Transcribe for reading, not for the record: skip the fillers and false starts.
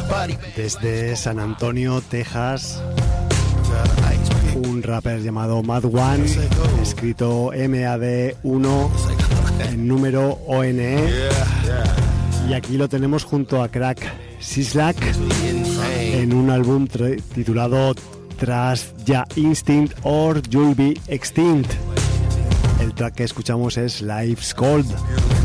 Desde San Antonio, Texas, un rapper llamado Mad One, escrito MAD1 en número ONE, y aquí lo tenemos junto a Crack Sislak en un álbum titulado Trust Ya Instinct or You'll Be Extinct. El track que escuchamos es Life's Cold.